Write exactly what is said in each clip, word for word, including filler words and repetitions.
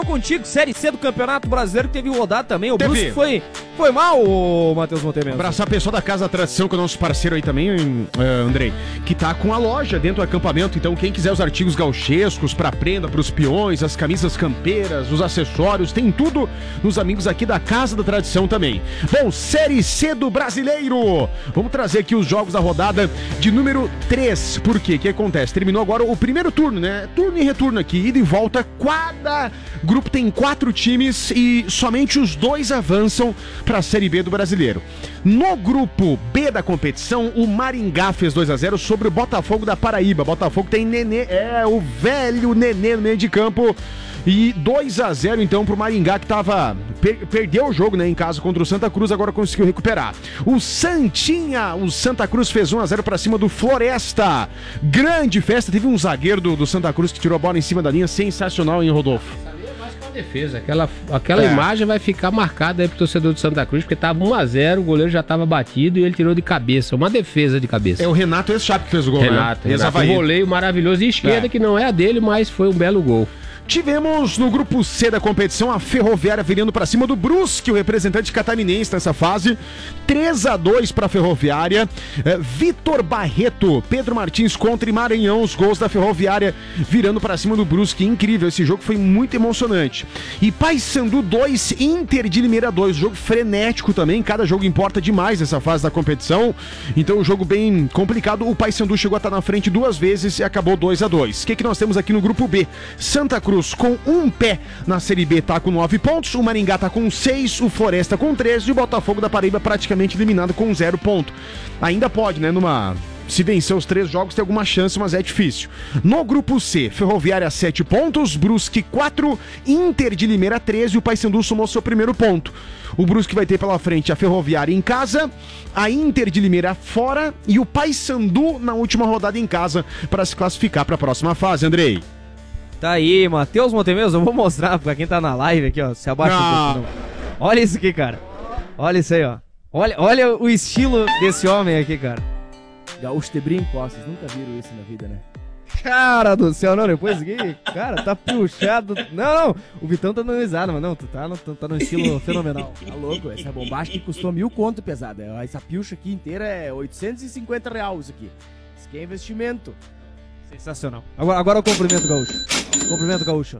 tô contigo. Série C do Campeonato Brasileiro que teve rodada também. O Teve. Brusque foi, foi mal, o Matheus Montemento. Abraçar a pessoa da Casa da Tradição, que é o nosso parceiro aí também, uh, Andrei, que tá com a loja dentro do acampamento. Então, quem quiser os artigos gauchescos pra prenda, pros peões, as camisas campeiras, os acessórios, tem tudo nos amigos aqui da Casa da Tradição também. Bom, Série C do Brasileiro. Vamos trazer aqui os jogos da rodada de número três. Por quê? O que acontece? Terminou agora o primeiro turno, né? Turno e retorno aqui, ida e volta. Cada grupo tem quatro times e somente os dois avançam para a Série B do Brasileiro. No grupo B da competição, o Maringá fez dois a zero sobre o Botafogo da Paraíba. Botafogo tem Nenê, é o velho Nenê no meio de campo. E dois a zero então pro Maringá, que tava per- perdeu o jogo, né, em casa contra o Santa Cruz, agora conseguiu recuperar. O Santinha, o Santa Cruz fez um a zero pra cima do Floresta. Grande festa, teve um zagueiro do, do Santa Cruz que tirou a bola em cima da linha, sensacional, hein, Rodolfo? Defesa, aquela, aquela É. imagem vai ficar marcada aí pro torcedor do Santa Cruz, porque tava um a zero, o goleiro já tava batido e ele tirou de cabeça, uma defesa de cabeça. É o Renato ex-Chape que fez o gol, Renato, né? Renato, um voleio maravilhoso de esquerda, É. que não é a dele, mas foi um belo gol. Tivemos no grupo C da competição a Ferroviária virando pra cima do Brusque, o representante catarinense nessa fase. três a dois pra Ferroviária. É, Vitor Barreto, Pedro Martins contra Maranhão, os gols da Ferroviária virando pra cima do Brusque. Incrível, esse jogo foi muito emocionante. E Paysandu dois, Inter de Limeira dois, jogo frenético também, cada jogo importa demais nessa fase da competição. Então um jogo bem complicado. O Paysandu chegou a estar na frente duas vezes e acabou dois a dois. O que, que nós temos aqui no grupo B? Santa Cruz com um pé na Série B tá com nove pontos, o Maringá tá com seis, o Floresta com treze e o Botafogo da Paraíba praticamente eliminado com zero ponto. Ainda pode, né, numa... Se vencer os três jogos tem alguma chance, mas é difícil. No grupo C, Ferroviária sete pontos, Brusque quatro, Inter de Limeira treze e o Paysandu somou seu primeiro ponto. O Brusque vai ter pela frente a Ferroviária em casa, a Inter de Limeira fora e o Paysandu na última rodada em casa para se classificar para a próxima fase, Andrei. Tá aí, Matheus Montemento, eu vou mostrar pra quem tá na live aqui, ó. Se abaixa Não. um pouco, não. Olha isso aqui, cara. Olha isso aí, ó. Olha, olha o estilo desse homem aqui, cara. Gaúcho de brinco, ó, vocês nunca viram isso na vida, né? Cara do céu, não, depois aqui, cara, tá puxado. Não, não, o Vitão tá dando risada, mas não, tu tá no, tu tá no estilo fenomenal. Tá louco, essa bombagem que custou mil conto pesada. Essa pilcha aqui inteira é oitocentos e cinquenta reais isso aqui. Isso aqui é investimento. Sensacional. Agora, agora eu cumprimento o Gaúcho. Cumprimento o Gaúcho.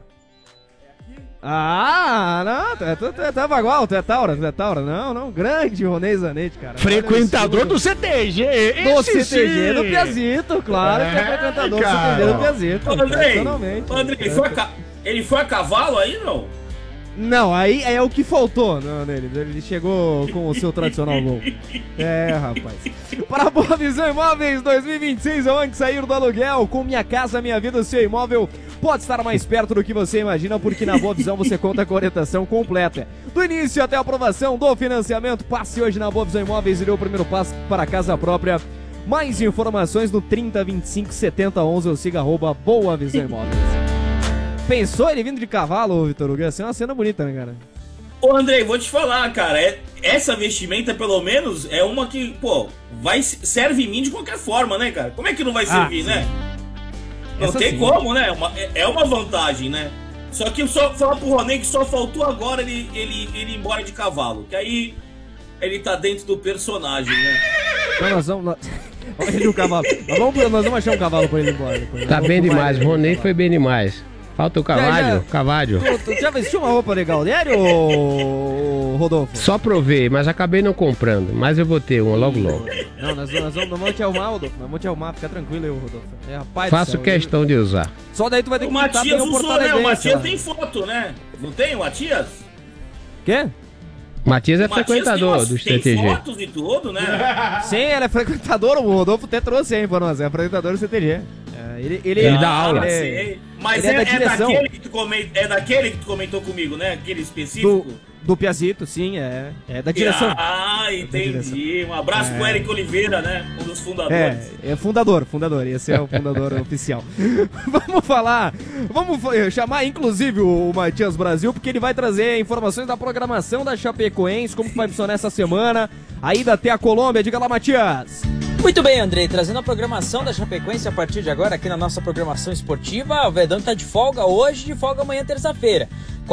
Ah, não, tu é, tu, tu é Tabagual, tu é Taura, tu é Taura. Não, não, grande Ronei Zanetti, cara. Frequentador do C T G, Do esse C T G sim. do Piazito, claro que é É, frequentador cara. do C T G do Piazito. Ô, Andrei, tradicionalmente. ô, Andrei, foi a ca- ele foi a cavalo aí, não? Não, aí é o que faltou não, nele. Ele chegou com o seu tradicional gol. É, rapaz. Para a Boa Visão Imóveis dois mil e vinte e seis, onde sair do aluguel, com Minha Casa Minha Vida, o seu imóvel pode estar mais perto do que você imagina, porque na Boa Visão você conta com a orientação completa. Do início até a aprovação do financiamento, passe hoje na Boa Visão Imóveis e dê o primeiro passo para a casa própria. Mais informações no trinta, vinte e cinco, setenta, onze ou siga arroba Boa Visão Imóveis. Pensou ele vindo de cavalo, Vitor Hugo? Ia ser uma cena bonita, né, cara? Ô, Andrei, vou te falar, cara, é- essa vestimenta, pelo menos, é uma que, pô, vai, serve em mim de qualquer forma, né, cara? Como é que não vai servir, sim. né? Não Essa tem sim. como, né? Uma- é- é uma vantagem, né? Só que eu só falar pro Ronei que só faltou agora ele, ele, ele ir embora de cavalo, que aí ele tá dentro do personagem, né? Então nós vamos... Nós... Olha ali o cavalo. Nós vamos, nós vamos achar um cavalo pra ele ir embora depois. Tá Vamos bem filmar demais, ele, Ronei cavalo. foi bem demais. Falta o Já, já. Cavalho, Cavalho. Tu, tu já vestiu uma roupa legal dele, ô Rodolfo? Só provei, mas acabei não comprando. Mas eu vou ter uma logo logo. Não, nós, nós, vamos, nós vamos te arrumar, Rodolfo. Nós vamos te arrumar, fica tranquilo aí, Rodolfo. É, rapaz do Faço céu, questão de usar. Só daí tu vai ter O que botar bem Matias o usou, né? O porta-redense Matias lá. tem foto, né? Não tem o Matias? Quê? Matias é O Matias frequentador tem, do umas- C T tem G. fotos e tudo, né? Sim, ele é frequentador, o Rodolfo até trouxe aí pra nós. É frequentador do C T G. É, ele, ele, Ele dá aula. ele é- sei. Mas ele é é, da é direção. daquele que tu comen- é daquele que tu comentou comigo, né? Aquele específico? do, do Piazito, sim, é. É da direção. Ah, entendi. Um abraço pro Eric Oliveira, né? Um dos fundadores. É, é fundador, fundador, esse é o fundador oficial. Vamos falar, vamos fa- chamar inclusive o Matias Brasil, porque ele vai trazer informações da programação da Chapecoense, como que vai funcionar essa semana, a ida até a Colômbia. Diga lá, Matias. Muito bem, Andrei, trazendo a programação da Chapecoense a partir de agora aqui na nossa programação esportiva. O Verdão tá de folga hoje, de folga amanhã, terça-feira.